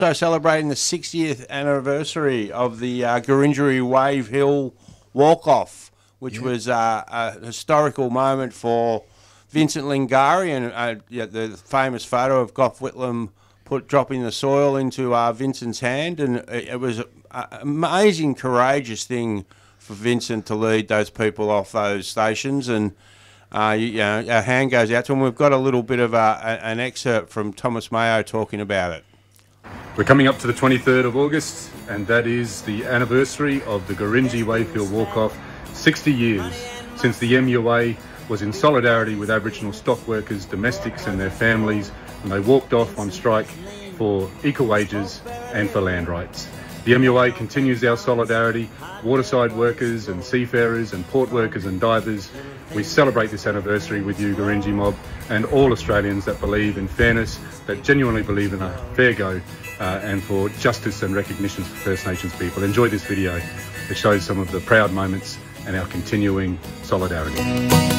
So celebrating the 60th anniversary of the Gurindji Wave Hill Walk-Off, which was a historical moment for Vincent Lingiari, and the famous photo of Gough Whitlam dropping the soil into Vincent's hand, and it was an amazing, courageous thing for Vincent to lead those people off those stations, and our hand goes out to him. We've got a little bit of an excerpt from Thomas Mayo talking about it. We're coming up to the 23rd of August, and that is the anniversary of the Gurindji Wave Hill Walk-Off. 60 years since the MUA was in solidarity with Aboriginal stock workers, domestics and their families, and they walked off on strike for equal wages and for land rights. The MUA continues our solidarity. Waterside workers and seafarers and port workers and divers, we celebrate this anniversary with you, Gurindji mob, and all Australians that believe in fairness, that genuinely believe in a fair go, and for justice and recognition for First Nations people. Enjoy this video. It shows some of the proud moments and our continuing solidarity.